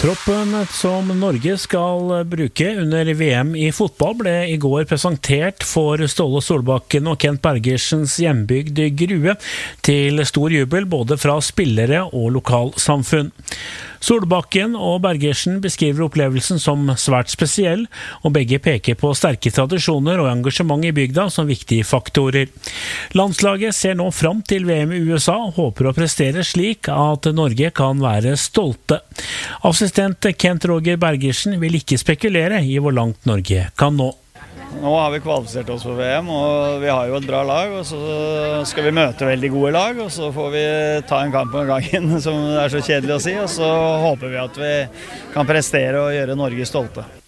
Troppen som Norge skal bruke under VM i fotball ble i går presentert for Ståle Solbakken og Kent Bergersens hjembygd Grue, til stor jubel både fra spillere og lokalsamfunn. Solbakken og Bergersen beskriver opplevelsen som svært spesiell, og begge peker på sterke tradisjoner og engasjement i bygda som viktige faktorer. Landslaget ser nå fram til VM i USA og håper å prestere slik at Norge kan være stolte. Assistent Kent Roger Bergersen vil ikke spekulere i hvor langt Norge kan nå. Nå har vi kvalifisert oss for VM, og vi har jo et bra lag, og så skal vi møte veldig gode lag, og så får vi ta en kamp om gangen, som det er så kjedelig å si, og så håper vi at vi kan prestere og gjøre Norge stolte.